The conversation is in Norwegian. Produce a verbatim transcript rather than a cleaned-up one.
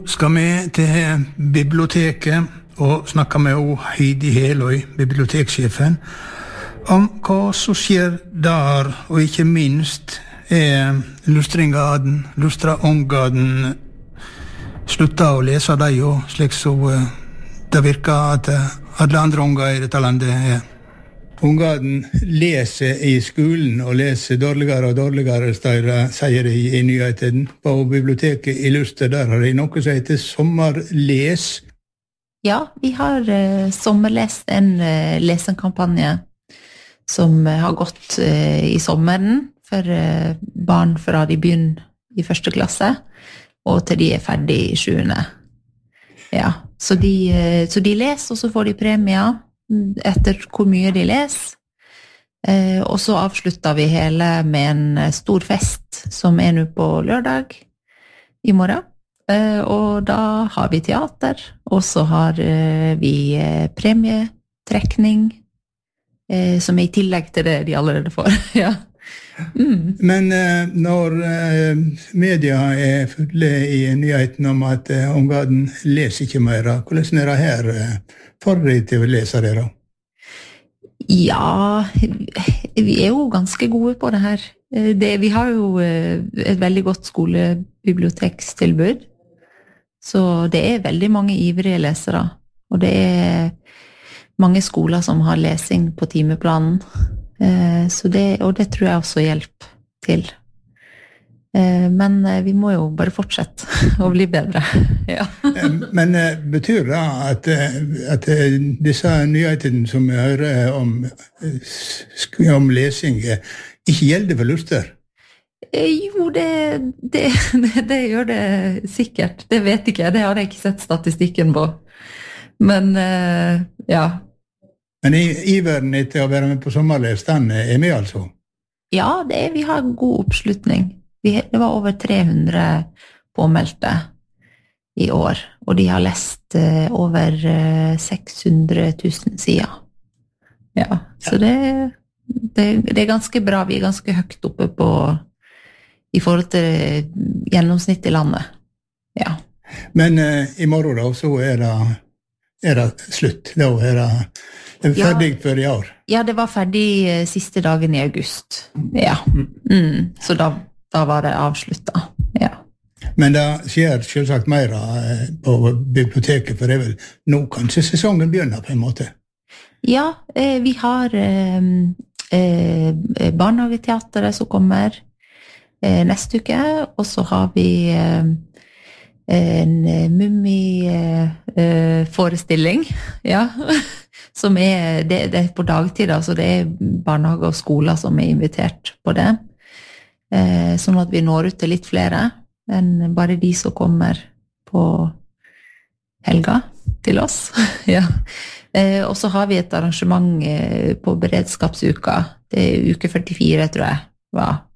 Skal vi til biblioteket og snakke med Heidi Heløy, bibliotekssjefen, om hva som skjer der, og ikke minst er Lustringaden, Lustraångaden slutta å lese deg jo, slik så det virker at alle andre unger i dette landet er. Ungaden leser i skolen og leser dårligere og dårligere, sier de i nyheten. På biblioteket i Luster, der har de noe som heter sommerles. Ja, vi har uh, sommerlest en uh, lesenkampanje som uh, har gått uh, i sommeren for uh, barn fra de begynner i første klasse, og til de er ferdig i sjuende. Ja, så de, uh, så de leser, og så får de premier etter hvor mye de leser. Eh, og så avslutter vi hele med en stor fest som er nå på lørdag i morgen. Eh, og da har vi teater, og så har eh, vi eh, premietrekning, eh, som er i tillegg til det de allerede får. Ja. Mm. Men eh, når eh, media er fulle i nyheten om at eh, Ungaden leser ikke mer, hvordan er det her eh, for de til å lese det da? Ja, vi er jo ganske gode på det her. Det, vi har jo eh, et veldig godt skolebibliotekstilbud, så det er veldig mange ivrige lesere, og det er mange skoler som har lesing på timeplanen. Så det, og det tror jeg også hjelper til. Men vi må jo bare fortsette å bli bedre. Ja. Men betyr det at, at disse nyhetene som vi hører om, om lesing ikke gjelder for Luster? Jo, det, det, det, det gjør det sikkert. Det vet ikke jeg, det har jeg ikke sett statistikken på. Men ja, Men i iveren etter å være med på sommerles, den er med altså? Ja, det er, vi har god oppslutning. Vi, det var over tre hundre påmeldte i år, og de har lest uh, over uh, seks hundre tusen sider. Ja, så det, det, det er ganske bra. Vi er ganske høyt oppe på, i forhold til gjennomsnitt i landet. Ja. Men uh, i morgen da, så er det, er det slutt. Da er det Det er ferdig ja, for i år. Ja, det var ferdig siste dagen i august. Ja. Mm. Så da, da var det avsluttet. Ja. Men det skjer selvsagt mer på biblioteket, for det er vel nå kanskje sesongen begynner på en måte? Ja, eh, vi har eh, eh, barnehageteateret som kommer eh, neste uke, og så har vi eh, en mummi-forestilling, ja, som er, det, det er på dagtid, altså det er barnehage og skoler som er invitert på det, eh, sånn at vi når ut til litt flere enn bare de som kommer på helga til oss. Ja. Eh, og så har vi et arrangement eh, på beredskapsuka, det er uke førtifire tror jeg, var